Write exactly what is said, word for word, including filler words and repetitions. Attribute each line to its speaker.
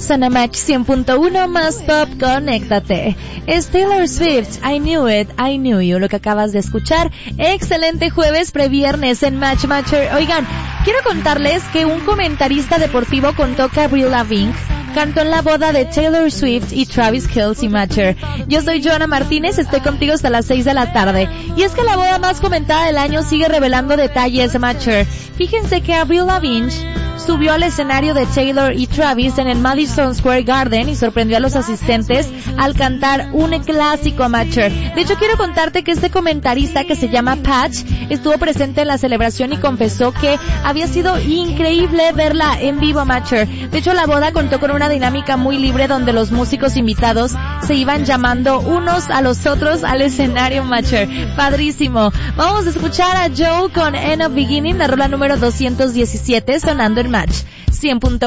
Speaker 1: Zona Match cien punto uno más Pop, conéctate. Es Taylor Swift, I Knew It, I Knew You, lo que acabas de escuchar. Excelente jueves, previernes en Match Matcher. Oigan, quiero contarles que un comentarista deportivo contó que Avril Lavigne cantó en la boda de Taylor Swift y Travis Kelce Matcher. Yo soy Joana Martínez, estoy contigo hasta las seis de la tarde. Y es que la boda más comentada del año sigue revelando detalles, Matcher. Fíjense que Avril Lavigne subió al escenario de Taylor y Travis en el Madison Square Garden y sorprendió a los asistentes al cantar un clásico, Matcher. De hecho, quiero contarte que este comentarista, que se llama Patch, estuvo presente en la celebración y confesó que había sido increíble verla en vivo, Matcher. De hecho, la boda contó con una dinámica muy libre donde los músicos invitados se iban llamando unos a los otros al escenario, Matcher. Padrísimo. Vamos a escuchar a Joe con End of Beginning, la rola número doscientos diecisiete, sonando en Match cien punto uno.